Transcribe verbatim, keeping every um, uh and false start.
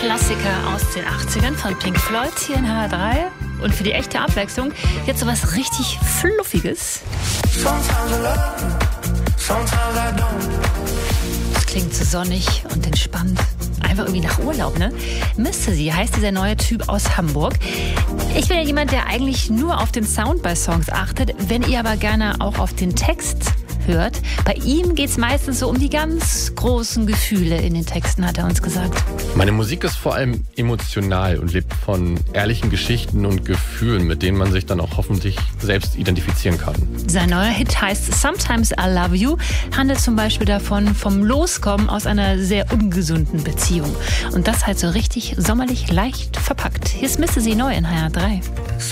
Klassiker aus den achtzigern von Pink Floyd hier in H R drei. Und für die echte Abwechslung jetzt so was richtig Fluffiges. Das klingt so sonnig und entspannt. Einfach irgendwie nach Urlaub, ne? Müsste sie, heißt dieser neue Typ aus Hamburg. Ich bin ja jemand, der eigentlich nur auf den Sound bei Songs achtet. Wenn ihr aber gerne auch auf den Text hört, bei ihm geht es meistens so um die ganz großen Gefühle in den Texten, hat er uns gesagt. Meine Musik ist vor allem emotional und lebt von ehrlichen Geschichten und Gefühlen, mit denen man sich dann auch hoffentlich selbst identifizieren kann. Sein neuer Hit heißt Sometimes I Love You, handelt zum Beispiel davon, vom Loskommen aus einer sehr ungesunden Beziehung. Und das halt so richtig sommerlich leicht verpackt. Hier ist Missy neu in H R drei.